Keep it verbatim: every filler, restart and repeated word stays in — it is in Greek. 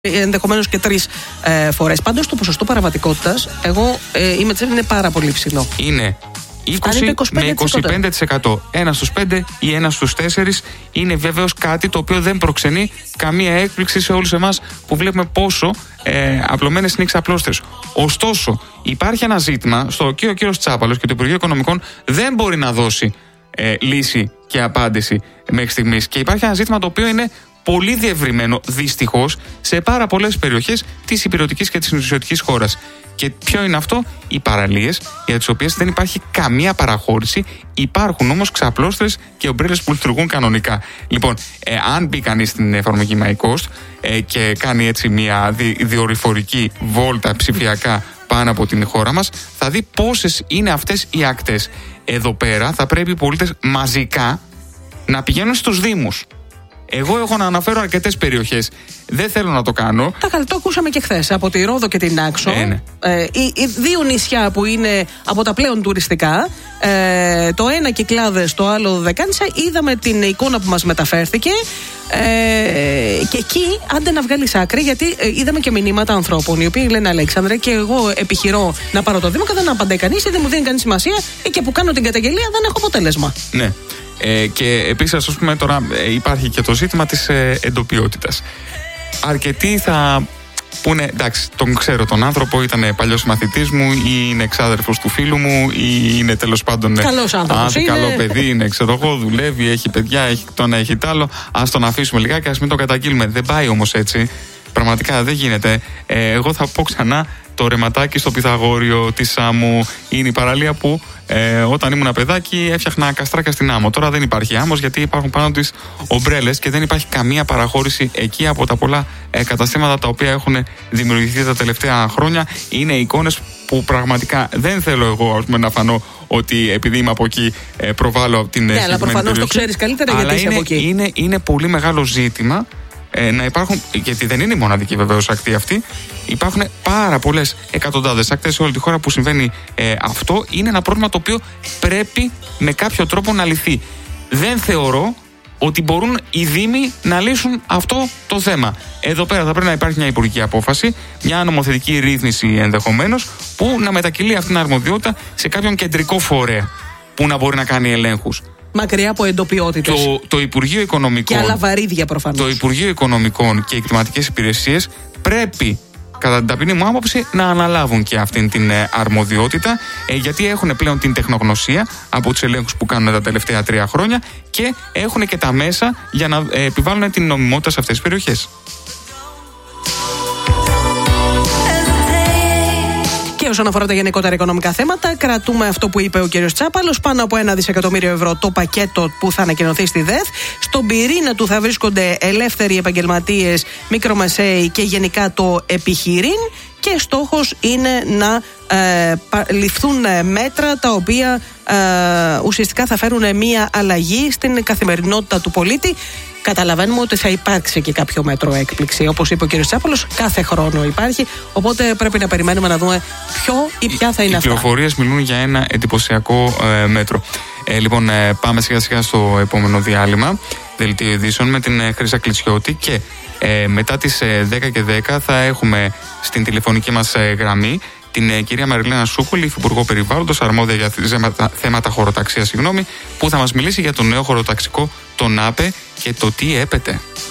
ενδεχομένως και τρεις ε, φορές. Πάντως το ποσοστό παραβατικότητας, εγώ ε, είμαι τσέπη, είναι πάρα πολύ ψηλό. Είναι είκοσι με είκοσι πέντε τοις εκατό. Ένα στους πέντε ή ένα στους τέσσερις είναι βέβαιος κάτι το οποίο δεν προξενεί καμία έκπληξη σε όλους εμάς που βλέπουμε πόσο ε, απλωμένες είναι οι ξαπλώστρες. Ωστόσο, υπάρχει ένα ζήτημα στο οποίο ο κύριος Τσάπαλος και το Υπουργείο Οικονομικών δεν μπορεί να δώσει ε, λύση και απάντηση μέχρι στιγμής. Και υπάρχει ένα ζήτημα το οποίο είναι πολύ διευρυμένο, δυστυχώς, σε πάρα πολλές περιοχές της υπηρετικής και της νησιωτικής χώρας. Και ποιο είναι αυτό? Οι παραλίες, για τις οποίες δεν υπάρχει καμία παραχώρηση. Υπάρχουν όμως ξαπλώστρες και ομπρέλες που λειτουργούν κανονικά. Λοιπόν, ε, αν μπει κανείς στην εφαρμογή MyCost ε, και κάνει έτσι μια δι, διορυφορική βόλτα ψηφιακά πάνω από την χώρα μας, θα δει πόσες είναι αυτές οι ακτές. Εδώ πέρα θα πρέπει οι πολίτες μαζικά να πηγαίνουν στους δήμους. Εγώ έχω να αναφέρω αρκετές περιοχές. Δεν θέλω να το κάνω. Τα καλά, το ακούσαμε και χθες από τη Ρόδο και την Άξο. Ε, ναι. ε, οι, οι δύο νησιά που είναι από τα πλέον τουριστικά. Ε, το ένα Κυκλάδες, το άλλο Δεκάνησα. Είδαμε την εικόνα που μας μεταφέρθηκε. Ε, και εκεί, άντε να βγάλεις άκρη, γιατί ε, είδαμε και μηνύματα ανθρώπων οι οποίοι λένε Αλέξανδρε, και εγώ επιχειρώ να πάρω το Δήμο και δεν απαντάει κανείς, ή δεν μου δίνει κανείς σημασία, ή και που κάνω την καταγγελία δεν έχω αποτέλεσμα. Ναι. Ε, και επίσης, ας πούμε, τώρα ε, υπάρχει και το ζήτημα της ε, εντοπιότητας. Αρκετοί θα πούνε, εντάξει, τον ξέρω τον άνθρωπο, ήταν παλιός μαθητής μου, ή είναι εξάδερφος του φίλου μου, ή είναι τέλος πάντων. Καλός άνθρωπος. Είναι. Καλό παιδί είναι, ξέρω εγώ, δουλεύει, έχει παιδιά, έχει το ένα, έχει τ' άλλο. Ας τον αφήσουμε λιγάκι, ας μην το καταγγείλουμε. Δεν πάει όμως έτσι. Πραγματικά δεν γίνεται. Ε, εγώ θα πω ξανά, το ρεματάκι στο Πυθαγόριο της Σάμου είναι η παραλία που ε, όταν ήμουν παιδάκι έφτιαχνα καστράκια στην άμμο. Τώρα δεν υπάρχει άμμος γιατί υπάρχουν πάνω τις ομπρέλες και δεν υπάρχει καμία παραχώρηση εκεί από τα πολλά ε, καταστήματα τα οποία έχουν δημιουργηθεί τα τελευταία χρόνια. Είναι εικόνες που πραγματικά δεν θέλω εγώ, ας πούμε, να φανώ ότι επειδή είμαι από εκεί ε, προβάλλω την ναι, συγκεκριμένη αλλά προφανώς περιοχή. το ξέρεις καλύτερα γιατί είσαι είναι, από εκεί. Είναι, είναι πολύ μεγάλο ζήτημα ε, να υπάρχουν, γιατί δεν είναι η μοναδική βεβαίως ακτή αυτή. Υπάρχουν πάρα πολλές εκατοντάδες ακτές σε όλη τη χώρα που συμβαίνει ε, αυτό. Είναι ένα πρόβλημα το οποίο πρέπει με κάποιο τρόπο να λυθεί. Δεν θεωρώ ότι μπορούν οι Δήμοι να λύσουν αυτό το θέμα. Εδώ πέρα θα πρέπει να υπάρχει μια υπουργική απόφαση, μια νομοθετική ρύθμιση ενδεχομένως, που να μετακυλεί αυτήν την αρμοδιότητα σε κάποιον κεντρικό φορέα που να μπορεί να κάνει ελέγχους. Μακριά από εντοπιότητες. Το, το Υπουργείο Οικονομικών. Και άλλα βαρύδια προφανώς. Το Υπουργείο Οικονομικών και οι κλιματικές υπηρεσίες πρέπει, κατά την ταπεινή μου άποψη, να αναλάβουν και αυτήν την ε, αρμοδιότητα, ε, γιατί έχουν πλέον την τεχνογνωσία από τους ελέγχους που κάνουν τα τελευταία τρία χρόνια και έχουν και τα μέσα για να ε, επιβάλλουν την νομιμότητα σε αυτές τις περιοχές. Και όσον αφορά τα γενικότερα οικονομικά θέματα, κρατούμε αυτό που είπε ο κ. Τσάπαλος. Πάνω από ένα δισεκατομμύριο ευρώ το πακέτο που θα ανακοινωθεί στη ΔΕΘ. Στον πυρήνα του θα βρίσκονται ελεύθεροι επαγγελματίες, μικρομεσαίοι και γενικά το επιχειρήν. Και στόχος είναι να ε, ληφθούν μέτρα τα οποία ε, ουσιαστικά θα φέρουν μία αλλαγή στην καθημερινότητα του πολίτη. Καταλαβαίνουμε ότι θα υπάρξει και κάποιο μέτρο έκπληξη. Όπως είπε ο κ. Τσάπαλος, κάθε χρόνο υπάρχει. Οπότε πρέπει να περιμένουμε να δούμε ποιο ή ποια θα είναι οι, αυτά. Οι πληροφορίες μιλούν για ένα εντυπωσιακό ε, μέτρο. Ε, λοιπόν, ε, πάμε σιγά σιγά στο επόμενο διάλειμμα. Δελτίο ειδήσεων με την ε, Χρύσα Κλητσιώτη και ε, μετά τις ε, δέκα και δέκα θα έχουμε στην τηλεφωνική μας ε, γραμμή την ε, κυρία Μαριλένα Σούκουλη, Υφυπουργό Περιβάλλοντος, αρμόδια για θέματα, θέματα χωροταξίας, συγγνώμη, που θα μας μιλήσει για το νέο χωροταξικό, τον ΑΠΕ, και το τι έπεται.